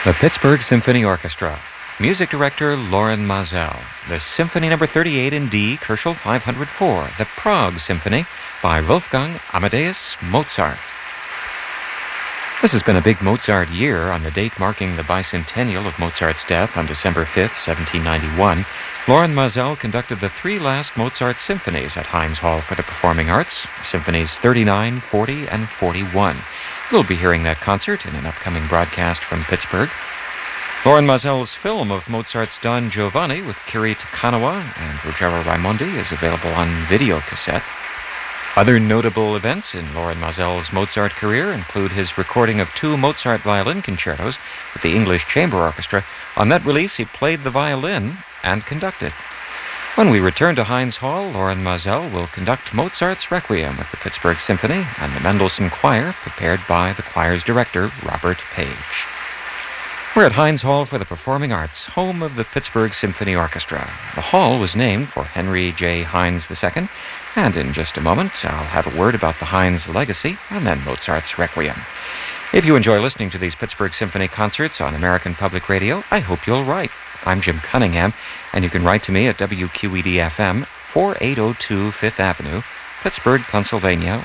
The Pittsburgh Symphony Orchestra. Music director Lorin Maazel. The Symphony No. 38 in D, Koelschel 504, the Prague Symphony by Wolfgang Amadeus Mozart. This has been a big Mozart year. On the date marking the bicentennial of Mozart's death on December 5th, 1791, Lorin Maazel conducted the three last Mozart symphonies at Heinz Hall for the Performing Arts, Symphonies 39, 40, and 41. We'll be hearing that concert in an upcoming broadcast from Pittsburgh. Lorin Maazel's film of Mozart's Don Giovanni with Kiri Te Kanawa and Ruggero Raimondi is available on video cassette. Other notable events in Lorin Maazel's Mozart career include his recording of two Mozart violin concertos with the English Chamber Orchestra. On that release, he played the violin and conducted. When we return to Heinz Hall, Lorin Maazel will conduct Mozart's Requiem with the Pittsburgh Symphony and the Mendelssohn Choir, prepared by the choir's director, Robert Page. We're at Heinz Hall for the Performing Arts, home of the Pittsburgh Symphony Orchestra. The hall was named for Henry J. Heinz II, and in just a moment, I'll have a word about the Heinz legacy and then Mozart's Requiem. If you enjoy listening to these Pittsburgh Symphony concerts on American Public Radio, I hope you'll write. I'm Jim Cunningham, and you can write to me at WQED-FM, 4802 Fifth Avenue, Pittsburgh, Pennsylvania,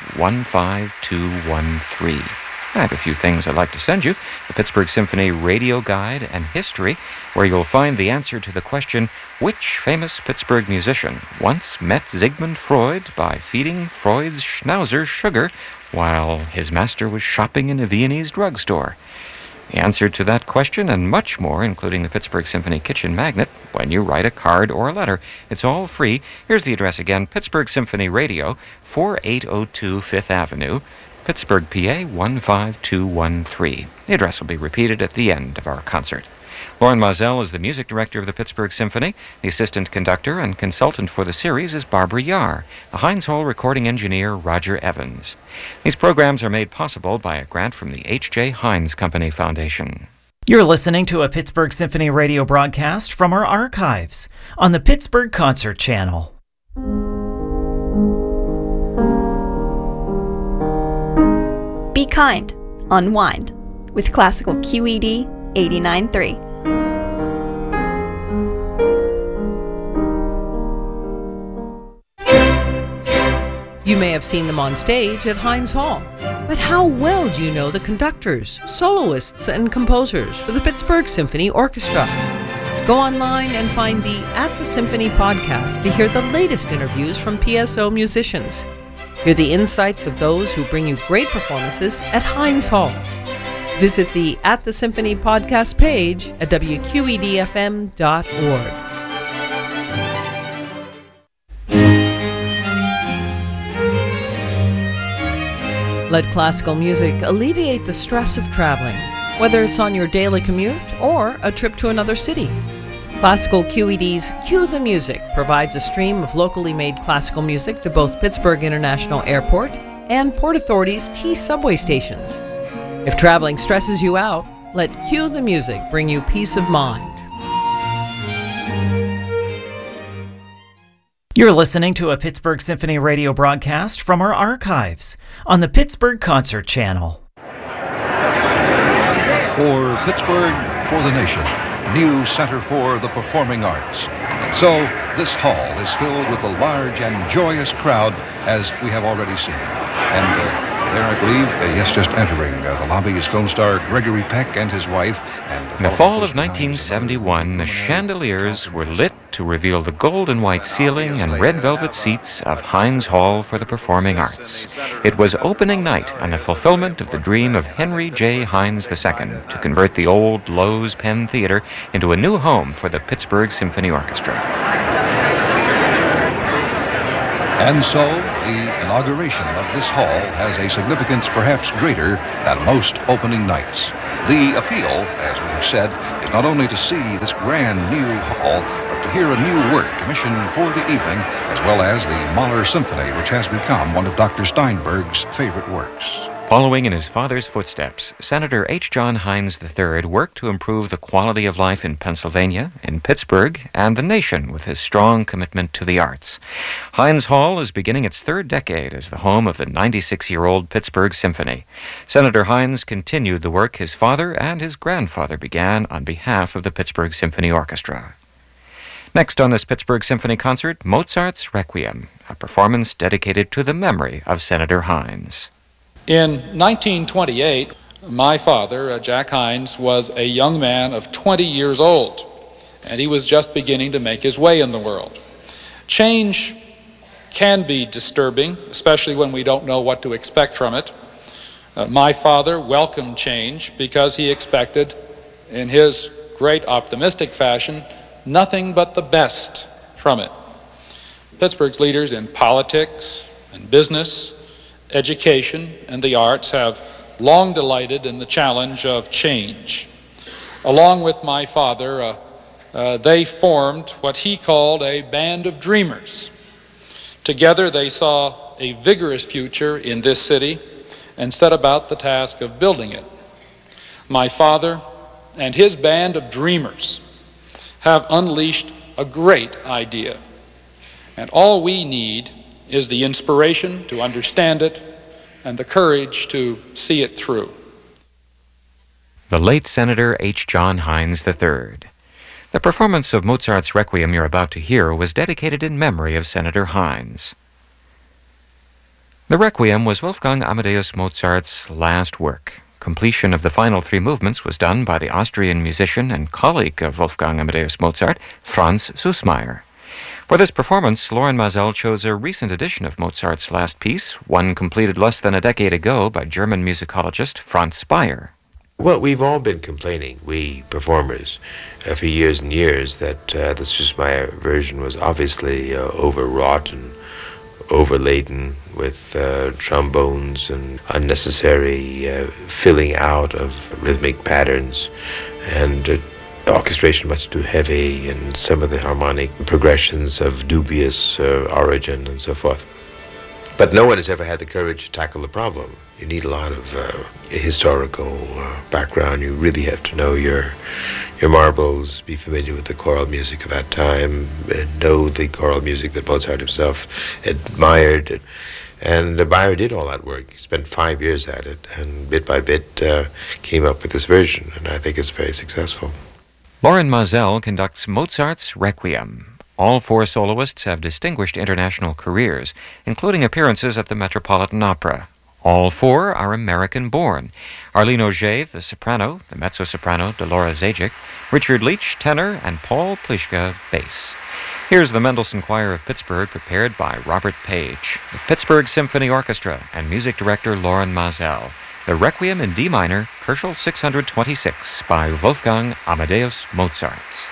15213. I have a few things I'd like to send you. The Pittsburgh Symphony Radio Guide and History, where you'll find the answer to the question, which famous Pittsburgh musician once met Sigmund Freud by feeding Freud's schnauzer sugar while his master was shopping in a Viennese drugstore? The answer to that question and much more, including the Pittsburgh Symphony Kitchen Magnet, when you write a card or a letter. It's all free. Here's the address again, Pittsburgh Symphony Radio, 4802 Fifth Avenue, Pittsburgh, PA 15213. The address will be repeated at the end of our concert. Lorin Maazel is the music director of the Pittsburgh Symphony. The assistant conductor and consultant for the series is Barbara Yar. The Heinz Hall recording engineer, Roger Evans. These programs are made possible by a grant from the H.J. Heinz Company Foundation. You're listening to a Pittsburgh Symphony radio broadcast from our archives on the Pittsburgh Concert Channel. Be kind, unwind with classical QED 89.3. You may have seen them on stage at Heinz Hall, but how well do you know the conductors, soloists, and composers for the Pittsburgh Symphony Orchestra? Go online and find the At the Symphony podcast to hear the latest interviews from PSO musicians. Hear the insights of those who bring you great performances at Heinz Hall. Visit the At the Symphony podcast page at WQEDFM.org. Let classical music alleviate the stress of traveling, whether it's on your daily commute or a trip to another city. Classical QED's Cue the Music provides a stream of locally made classical music to both Pittsburgh International Airport and Port Authority's T subway stations. If traveling stresses you out, let Cue the Music bring you peace of mind. You're listening to a Pittsburgh Symphony radio broadcast from our archives on the Pittsburgh Concert Channel. For Pittsburgh, for the nation, new Center for the Performing Arts. So this hall is filled with a large and joyous crowd, as we have already seen. And there, I believe, yes, just entering the lobby is film star Gregory Peck and his wife. In the fall of 1971, the chandeliers were lit to reveal the gold and white ceiling and red velvet seats of Heinz Hall for the Performing Arts. It was opening night and the fulfillment of the dream of Henry J. Heinz II to convert the old Lowe's Penn Theater into a new home for the Pittsburgh Symphony Orchestra. And so, the inauguration of this hall has a significance perhaps greater than most opening nights. The appeal, as we have said, is not only to see this grand new hall, but to hear a new work commissioned for the evening, as well as the Mahler Symphony, which has become one of Dr. Steinberg's favorite works. Following in his father's footsteps, Senator H. John Heinz III worked to improve the quality of life in Pennsylvania, in Pittsburgh, and the nation with his strong commitment to the arts. Heinz Hall is beginning its third decade as the home of the 96-year-old Pittsburgh Symphony. Senator Heinz continued the work his father and his grandfather began on behalf of the Pittsburgh Symphony Orchestra. Next on this Pittsburgh Symphony concert, Mozart's Requiem, a performance dedicated to the memory of Senator Heinz. In 1928, my father, Jack Heinz, was a young man of 20 years old, and he was just beginning to make his way in the world. Change can be disturbing, especially when we don't know what to expect from it. My father welcomed change because he expected, in his great optimistic fashion, nothing but the best from it. Pittsburgh's leaders in politics and business, education, and the arts have long delighted in the challenge of change. Along with my father, they formed what he called a band of dreamers. Together they saw a vigorous future in this city and set about the task of building it. My father and his band of dreamers have unleashed a great idea, and all we need is the inspiration to understand it and the courage to see it through. The late Senator H. John Heinz III. The performance of Mozart's Requiem you're about to hear was dedicated in memory of Senator Heinz. The Requiem was Wolfgang Amadeus Mozart's last work. Completion of the final three movements was done by the Austrian musician and colleague of Wolfgang Amadeus Mozart, Franz Süssmayr. For this performance, Loren Maazel chose a recent edition of Mozart's last piece, one completed less than a decade ago by German musicologist Franz Speyer. Well, we've all been complaining, we performers, for years and years, that the Süssmayr version was obviously overwrought and overladen with trombones and unnecessary filling out of rhythmic patterns, and orchestration much too heavy, and some of the harmonic progressions of dubious origin and so forth. But no one has ever had the courage to tackle the problem. You need a lot of historical background. You really have to know your marbles, be familiar with the choral music of that time, and know the choral music that Mozart himself admired. And Beyer did all that work. He spent 5 years at it, and bit by bit came up with this version, and I think it's very successful. Loren Maazel conducts Mozart's Requiem. All four soloists have distinguished international careers, including appearances at the Metropolitan Opera. All four are American-born. Arlene Auger, the soprano, the mezzo-soprano Delora Zajic, Richard Leach, tenor, and Paul Pliszka, bass. Here's the Mendelssohn Choir of Pittsburgh, prepared by Robert Page, the Pittsburgh Symphony Orchestra, and music director Loren Maazel. The Requiem in D minor, Köchel 626, by Wolfgang Amadeus Mozart.